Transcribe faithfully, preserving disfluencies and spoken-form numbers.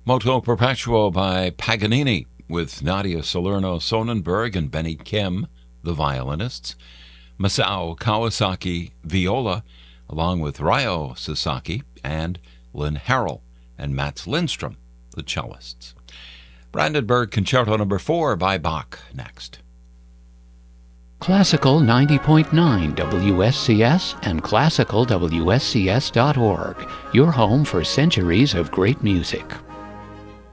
Moto Perpetuo by Paganini, with Nadia Salerno Sonnenberg and Benny Kim, the violinists. Masao Kawasaki, viola, along with Ryo Sasaki and Lynn Harrell and Mats Lindstrom, the cellists. Brandenburg Concerto Number four by Bach next. Classical ninety point nine W S C S and classical W S C S dot org, your home for centuries of great music.